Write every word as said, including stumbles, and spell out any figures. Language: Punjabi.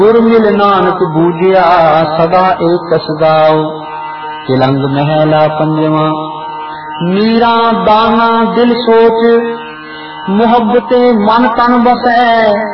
ਗੁਰ ਮਿਲ ਨਾਨਕ ਬੂਝਿਆ ਸਦਾ ਏਕਸ ਗਾਓ। ਤਿਲੰਗ ਮਹਿਲਾ ਪੰਜਵਾਂ। ਮੀਰਾ ਦਾਨਾ ਦਿਲ ਸੋਚ ਮੁਹੱਬਤੇ ਮਨ ਤਨ ਬਸੈ।